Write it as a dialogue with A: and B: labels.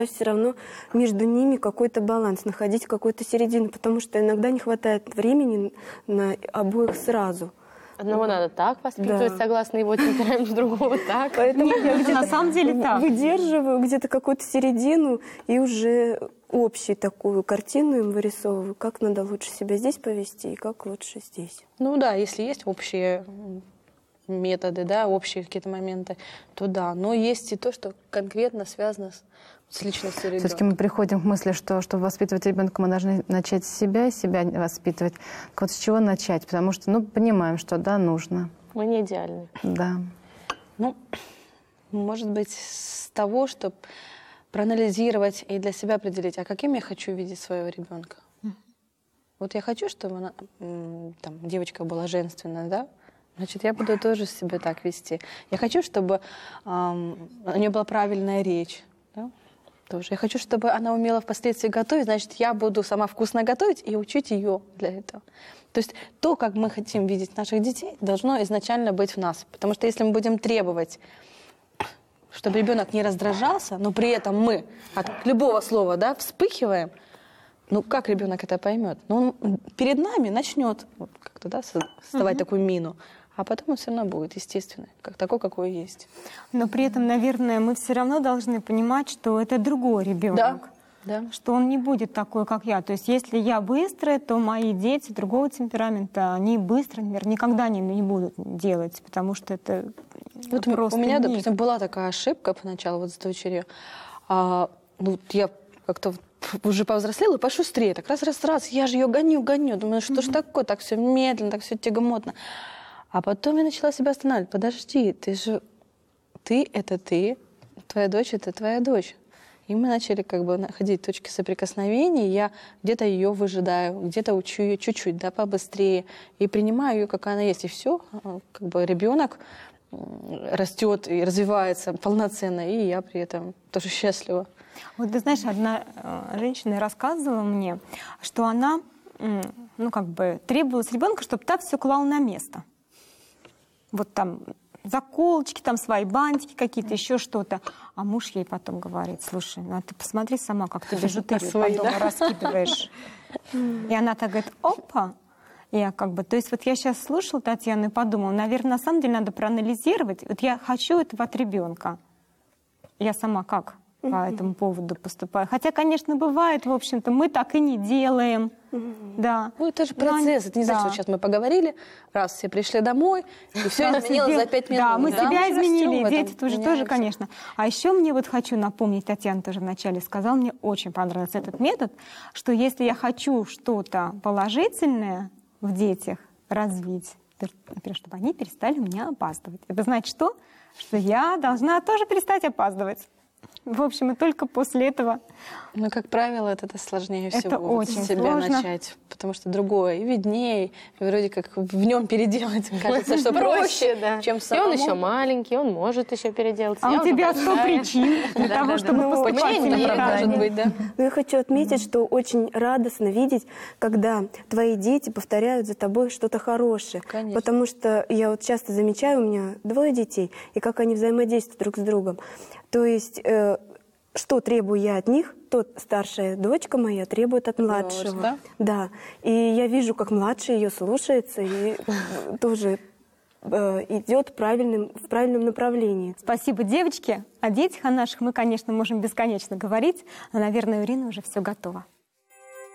A: Все равно между ними какой-то баланс, находить какую-то середину, потому что иногда не хватает времени на обоих сразу.
B: Одного надо так воспитывать, согласно его темпераменту, другого так.
A: Поэтому я где-то
C: на самом деле так.
A: выдерживаю где-то какую-то середину и уже общую такую картину им вырисовываю, как надо лучше себя здесь повести и как лучше здесь.
D: Ну да, если есть общие методы, да, общие какие-то моменты, то да. Но есть и то, что конкретно связано с личностью ребенка.
E: Все-таки мы приходим к мысли, что чтобы воспитывать ребенка, мы должны начать с себя воспитывать. Так вот с чего начать? Потому что, понимаем, что да, нужно.
B: Мы не идеальны.
E: Да.
D: Ну, может быть, с того, чтобы проанализировать и для себя определить, а каким я хочу видеть своего ребенка. Вот я хочу, чтобы она, там, девочка была женственная, да? Значит, я буду тоже себя так вести. Я хочу, чтобы у нее была правильная речь. Да? Тоже. Я хочу, чтобы она умела впоследствии готовить, значит, я буду сама вкусно готовить и учить ее для этого. То есть то, как мы хотим видеть наших детей, должно изначально быть в нас. Потому что если мы будем требовать, чтобы ребенок не раздражался, но при этом мы от любого слова, да, вспыхиваем, как ребенок это поймет? Он перед нами начнет как-то, да, создавать такую мину, а потом он все равно будет естественный, как такой, какой есть.
C: Но при этом, наверное, мы все равно должны понимать, что это другой ребенок.
D: Да.
C: Что он не будет такой, как я. То есть если я быстрая, то мои дети другого темперамента, они быстро, наверное, никогда не будут делать, потому что это
D: вот
C: просто
D: у меня,
C: не...
D: допустим, была такая ошибка поначалу вот с дочерью. Я как-то уже повзрослела, пошустрее, так раз, я же ее гоню. Думаю, что ж такое, так все медленно, так все тягомотно. А потом я начала себя останавливать. Подожди, ты это ты, твоя дочь это твоя дочь. И мы начали как бы находить точки соприкосновения. Я где-то ее выжидаю, где-то учу ее чуть-чуть, да, побыстрее. И принимаю ее, как она есть. И все, как бы ребенок растет и развивается полноценно, и я при этом тоже счастлива.
C: Вот ты знаешь, одна женщина рассказывала мне, что она, требовала с ребенка, чтобы та все клал на место. Вот там заколочки, там свои бантики какие-то, еще что-то. А муж ей потом говорит: слушай, ты посмотри сама, как ты бижутерию по дому раскидываешь. И она так говорит: опа. Я то есть вот я сейчас слушала Татьяну и подумала, наверное, на самом деле надо проанализировать. Вот я хочу этого от ребенка. Я сама как по этому поводу поступаю. Хотя, конечно, бывает, в общем-то, мы так и не делаем. Да.
D: Это же процесс. Это не значит, что сейчас мы поговорили, раз все пришли домой, и все изменилось за 5 минут.
C: Да, мы себя изменили, дети тоже, конечно. А еще мне хочу напомнить, Татьяна тоже вначале сказала, мне очень понравился этот метод, что если я хочу что-то положительное в детях развить, например, чтобы они перестали у меня опаздывать. Это значит что? Что я должна тоже перестать опаздывать. В общем, и только после этого...
D: как правило, это сложнее всего.
C: Это очень
D: себя
C: сложно.
D: Начать. Потому что другое и виднее, и вроде как в нем переделать. Кажется, что проще, чем самому.
B: И он еще маленький, он может еще переделать.
C: А у тебя 100 причин для того, чтобы поступать неправильно.
A: Но я хочу отметить, что очень радостно видеть, когда твои дети повторяют за тобой что-то хорошее.
D: Конечно.
A: Потому что я вот часто замечаю, у меня 2 детей, и как они взаимодействуют друг с другом. То есть, что требую я от них, то старшая дочка моя требует от младшего.
D: Да?
A: Да. И я вижу, как младший ее слушается и тоже идет в правильном направлении.
C: Спасибо, девочки. О детях, о наших мы, конечно, можем бесконечно говорить, но, наверное, у Ирины уже все готово.